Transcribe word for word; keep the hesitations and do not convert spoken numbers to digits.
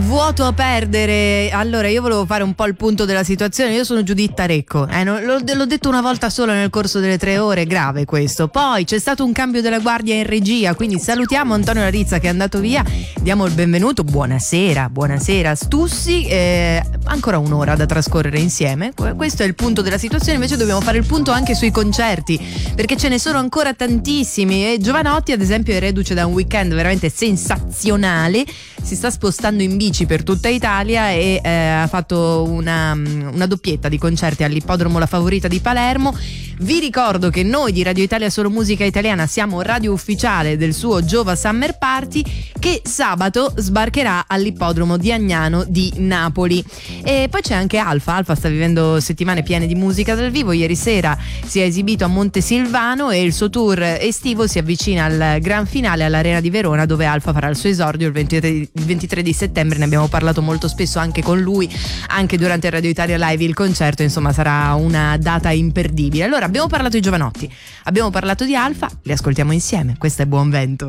vuoto a perdere. Allora, io volevo fare un po' il punto della situazione. Io sono Giuditta Recco, eh, non, l'ho, l'ho detto una volta sola nel corso delle tre ore, grave questo. Poi c'è stato un cambio della guardia in regia, quindi salutiamo Antonio Larizza che è andato via, diamo il benvenuto, buonasera, buonasera Stussi, eh, ancora un'ora da trascorrere insieme. Questo è il punto della situazione, invece dobbiamo fare il punto anche sui concerti, perché ce ne sono ancora tantissimi e Giovanotti ad esempio è reduce da un weekend veramente sensazionale, si sta spostando in bici per tutta Italia e eh, ha fatto una, una doppietta di concerti all'Ippodromo La Favorita di Palermo. Vi ricordo che noi di Radio Italia Solo Musica Italiana siamo radio ufficiale del suo Giova Summer Party, che sabato sbarcherà all'Ippodromo di Agnano di Napoli. E poi c'è anche Alfa. Alfa sta vivendo settimane piene di musica dal vivo. Ieri sera si è esibito a Montesilvano e il suo tour estivo si avvicina al gran finale all'Arena di Verona, dove Alfa farà il suo esordio il ventitré, il ventitré di settembre. Ne abbiamo parlato molto spesso anche con lui, anche durante Radio Italia Live il concerto, insomma sarà una data imperdibile. Allora abbiamo parlato di Giovanotti, abbiamo parlato di Alfa, li ascoltiamo insieme, questo è Buon Vento.